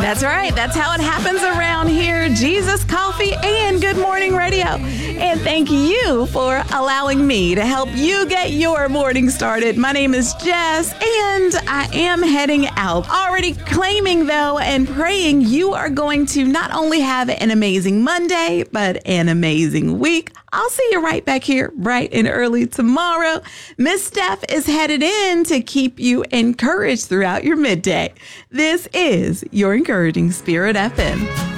That's right. That's how it happens around here. Jesus Coffee and Good Morning Radio. And thank you for allowing me to help you get your morning started. My name is Jess, and I am heading out. Already claiming, though, and praying you are going to not only have an amazing Monday, but an amazing week. I'll see you right back here bright and early tomorrow. Miss Steph is headed in to keep you encouraged throughout your midday. This is your Encouraging Spirit FM.